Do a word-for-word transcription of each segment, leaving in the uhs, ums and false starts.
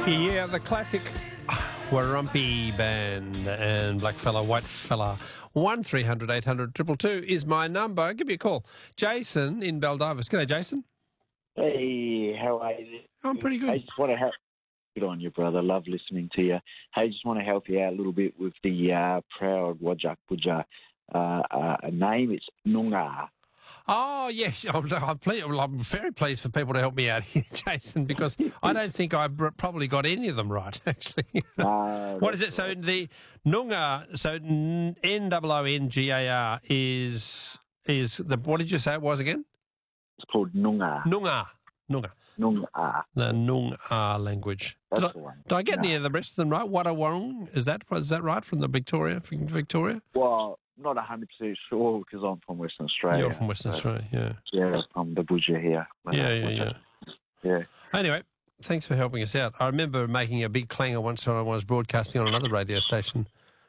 Yeah, the classic Warumpi Band and Blackfella, Whitefella. one three hundred eight hundred two two two is my number. Give me a call. Jason in Baldivis. G'day, Jason. Hey, how are you? I'm pretty good. I just want to help. Good on you, brother. Love listening to you. Hey, just want to help you out a little bit with the uh, proud Wajak Puja uh, uh, name. It's Noongar. Oh, yes. I'm, I'm, ple- well, I'm very pleased for people to help me out here, Jason, because I don't think I probably got any of them right, actually. Uh, what is it? So the Noongar, so N O O N G A R is, is the, what did you say it was again? It's called Noongar. Noongar. Noongar. Noongar. The Noongar language. That's Did I, the one. did I get No. any of the rest of them right? Wadawarung, is that, is that right from the Victoria, from Victoria? Well, not one hundred percent sure because I'm from Western Australia. You're from Western so, Australia, yeah. Yeah, from the Buja here. Yeah, yeah, yeah. Yeah. Anyway, thanks for helping us out. I remember making a big clanger once when I was broadcasting on another radio station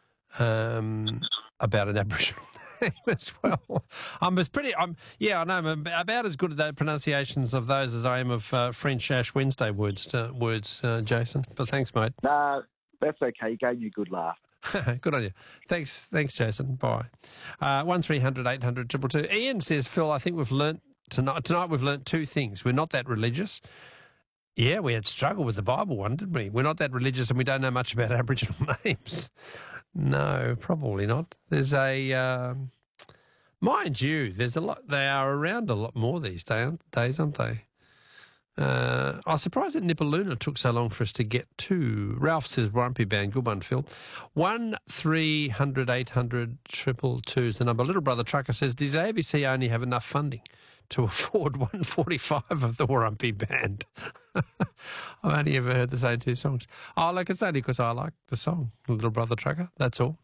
um, about an Aboriginal name as well. I'm as pretty, I'm, yeah, I know, I'm about as good at the pronunciations of those as I am of uh, French Ash Wednesday words, uh, words uh, Jason. But thanks, mate. No, that's okay. You gave me a good laugh. Good on you. Thanks, thanks, Jason. Bye. Uh, one three hundred eight hundred two two two. Ian says, Phil, I think we've learnt tonight. Tonight we've learnt two things. We're not that religious. Yeah, we had struggled with the Bible one, didn't we? We're not that religious, and we don't know much about Aboriginal names. No, probably not. There's a, um, mind you, there's a lot. They are around a lot more these day, days, aren't they? Uh, I was surprised that Nipaluna took so long for us to get to. Ralph says, Warumpi Band, good one, Phil. one three hundred eight hundred two two two is the number. Little Brother Trucker says, does A B C only have enough funding to afford one forty-five of the Warumpi Band? I've only ever heard the same two songs. Oh, like it's only because I like the song, Little Brother Trucker, that's all.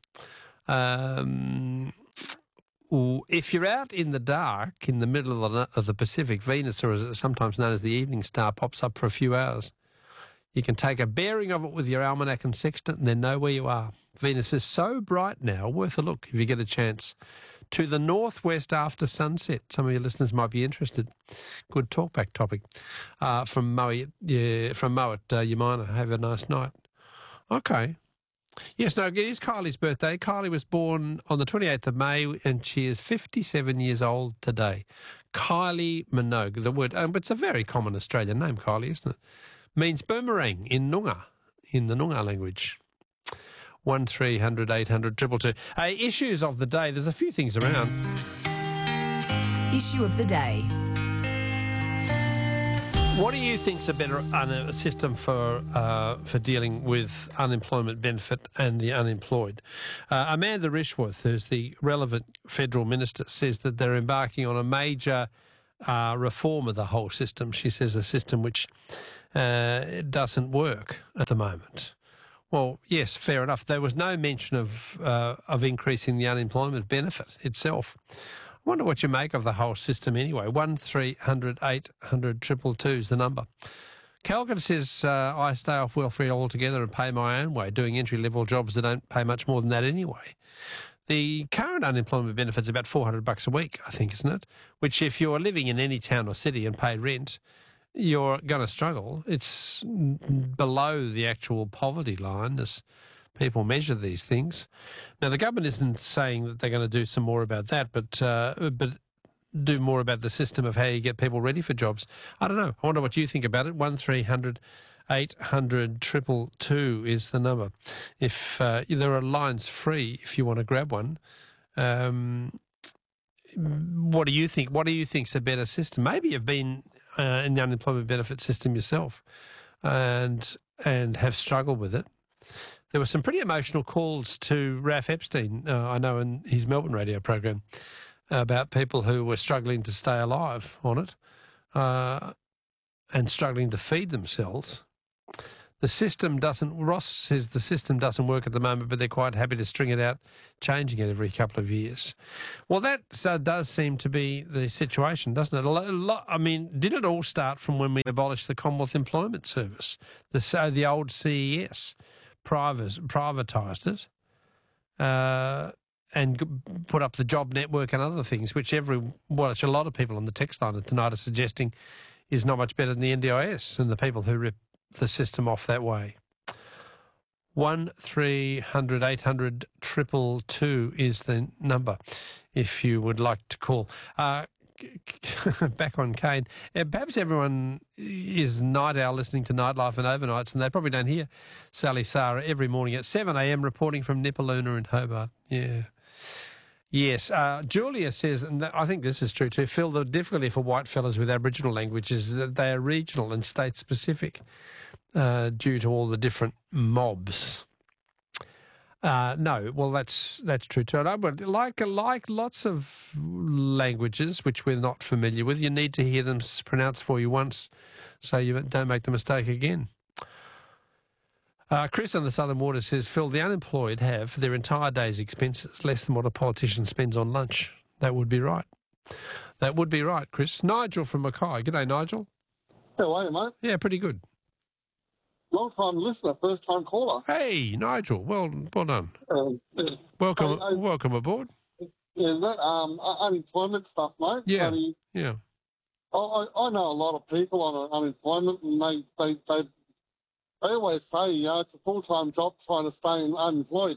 Um... If you're out in the dark, in the middle of the, of the Pacific, Venus, or as it's sometimes known as the evening star, pops up for a few hours. You can take a bearing of it with your almanac and sextant and then know where you are. Venus is so bright now, worth a look if you get a chance. To the northwest after sunset. Some of your listeners might be interested. Good talkback topic. Uh, from Mo, yeah, from Mo at uh, Yamina. Have a nice night. Okay. Yes, no, it is Kylie's birthday. Kylie was born on the twenty-eighth of May and she is fifty-seven years old today. Kylie Minogue, the word, um, it's a very common Australian name, Kylie, isn't it? Means boomerang in Noongar, in the Noongar language. one three hundred eight hundred two two two. Hey, issues of the day, there's a few things around. Issue of the day. What do you think's a better uh, system for uh, for dealing with unemployment benefit and the unemployed? Uh, Amanda Rishworth, who's the relevant federal minister, says that they're embarking on a major uh, reform of the whole system. She says a system which uh, doesn't work at the moment. Well, yes, fair enough. There was no mention of uh, of increasing the unemployment benefit itself. I wonder what you make of the whole system anyway. one three hundred eight hundred two two two is the number. Calgan says, uh, I stay off welfare altogether and pay my own way, doing entry-level jobs that don't pay much more than that anyway. The current unemployment benefit's about four hundred bucks a week, I think, isn't it? Which if you're living in any town or city and pay rent, you're going to struggle. It's below the actual poverty line as people measure these things. Now, the government isn't saying that they're going to do some more about that, but uh, but do more about the system of how you get people ready for jobs. I don't know. I wonder what you think about it. one three hundred eight hundred two two two is the number. If uh, there are lines free if you want to grab one. Um, what do you think? What do you think's a better system? Maybe you've been uh, in the unemployment benefit system yourself and and have struggled with it. There were some pretty emotional calls to Ralph Epstein, uh, I know, in his Melbourne radio program, about people who were struggling to stay alive on it uh, and struggling to feed themselves. The system doesn't, Ross says the system doesn't work at the moment, but they're quite happy to string it out, changing it every couple of years. Well, that uh, does seem to be the situation, doesn't it? A lot, a lot, I mean, did it all start from when we abolished the Commonwealth Employment Service, the, so the old C E S? Privatised it uh, and g- put up the job network and other things, which every, well, a lot of people on the text line tonight are suggesting is not much better than the N D I S and the people who rip the system off that way. One three hundred eight hundred triple two is the number if you would like to call. Uh, back on Kane. Uh, perhaps everyone is night owl listening to Nightlife and Overnights, and they probably don't hear Sally Sarah every morning at seven a.m. reporting from Nipaluna in Hobart. Yeah. Yes. Uh, Julia says, and I think this is true too, Phil, the difficulty for white fellas with Aboriginal languages is that they are regional and state-specific uh, due to all the different mobs. Uh, no, well, that's that's true too. No, but like like lots of languages which we're not familiar with, you need to hear them pronounced for you once, so you don't make the mistake again. Uh, Chris on the Southern Water says, Phil, the unemployed have for their entire day's expenses less than what a politician spends on lunch. That would be right. That would be right, Chris. Nigel from Mackay. G'day, Nigel. How are you, mate? Yeah, pretty good. Long-time listener, first-time caller. Hey, Nigel. Well, well done. Um, yeah. Welcome, I, I, welcome aboard. Yeah, that um, unemployment stuff, mate. Yeah, Bloody, yeah. I, I know a lot of people on unemployment, and they, they, they, they always say, you know, it's a full-time job trying to stay unemployed.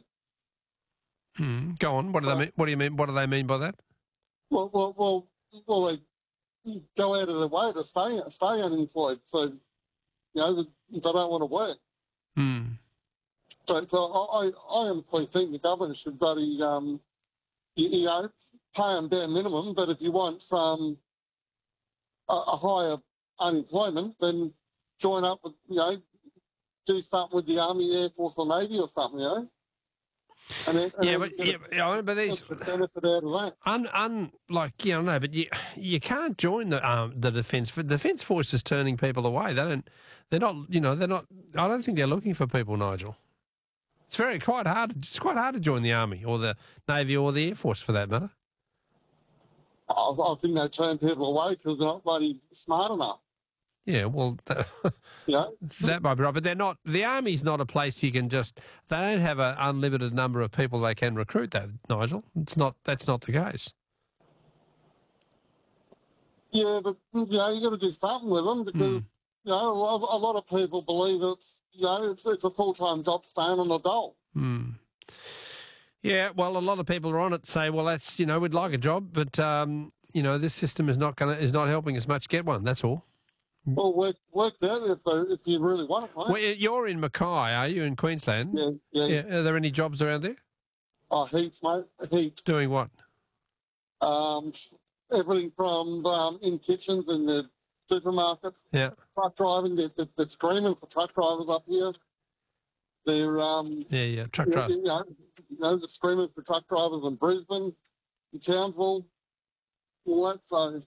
Hmm. Go on. What do they mean? What do you mean? What do they mean by that? Well, well, well, well, they go out of their way to stay stay unemployed. So, you know, they don't want to work. Hmm. So, so I, I honestly think the government should bloody, um, you, you know, pay them bare minimum. But if you want some a, a higher unemployment, then join up with, you know, do something with the Army, Air Force, or Navy or something, you know. And then, and yeah, then but yeah, yeah, but these the benefit out of that. un, un like yeah, I know, but you you can't join the um the defence. The Defence Force is turning people away. They don't. They're not. You know, they're not. I don't think they're looking for people, Nigel. It's very quite hard. It's quite hard to join the Army or the Navy or the Air Force for that matter. I, I think they turn people away because they're not bloody smart enough. Yeah, well, that, Yeah, that might be right, but they're not. The Army's not a place you can just. They don't have an unlimited number of people they can recruit. That Nigel, it's not. That's not the case. yeah, but you know you got to do something with them because Mm. you know a lot, a lot of people believe it's you know it's, it's a full time job staying on a dole. Hmm. Yeah, well, a lot of people are on it. Say, well, that's you know we'd like a job, but um, you know this system is not going to is not helping us much get one. That's all. Well, work work that if they, if you really want it, mate. Well, you're in Mackay, are you in Queensland? Yeah, yeah. Yeah. Are there any jobs around there? Oh, heaps, mate, heaps. Doing what? Um, everything from um, in kitchens in the supermarkets, Yeah. truck driving. They're, they're, they're screaming for truck drivers up here. They're um, Yeah, yeah. Truck you know, driver. you know, you know, they're screaming for truck drivers in Brisbane, in Townsville, all that. So.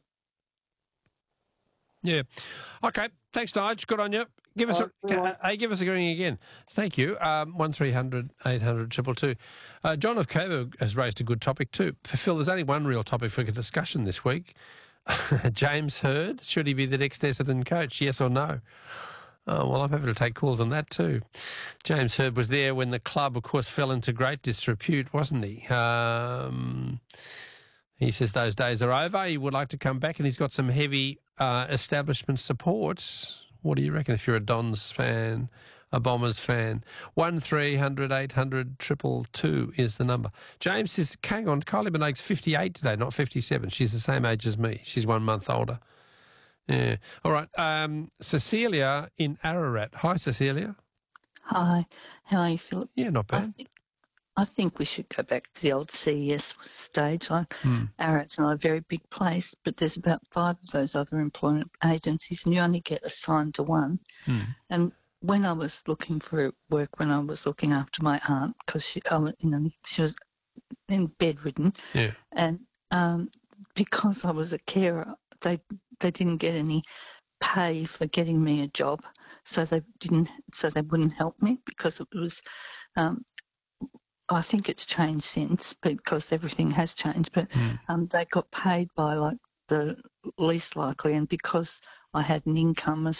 Yeah. Okay. Thanks, Nige. Good on you. Give us Uh, a, right. hey, give us a ring again. Thank you. Um, one three hundred eight hundred triple two. Uh, John of Coburg has raised a good topic too. Phil, there's only one real topic for discussion this week. James Hird, should he be the next Essendon coach? Yes or no? Oh, well, I'm happy to take calls on that too. James Hird was there when the club, of course, fell into great disrepute, wasn't he? Um, he says those days are over. He would like to come back, and he's got some heavy uh, establishment support. What do you reckon if you're a Dons fan, a Bombers fan? One three hundred eight hundred triple two is the number. James says, hang on, Kylie Minogue's fifty-eight today, not fifty-seven. She's the same age as me. She's one month older. Yeah. All right. Um, Cecilia in Ararat. Hi, Cecilia. Hi, how are you, Philip? Yeah, not I bad. think, I think we should go back to the old C E S stage. Like, Hmm. Ararat's not a very big place, but there's about five of those other employment agencies, and you only get assigned to one. Hmm. And when I was looking for work, when I was looking after my aunt, because she, I was, you know, she was in bedridden, Yeah. and um, because I was a carer, they they didn't get any pay for getting me a job, so they didn't, so they wouldn't help me because it was. Um, I think it's changed since because everything has changed, but Mm. um, they got paid by like the least likely, and because I had an income as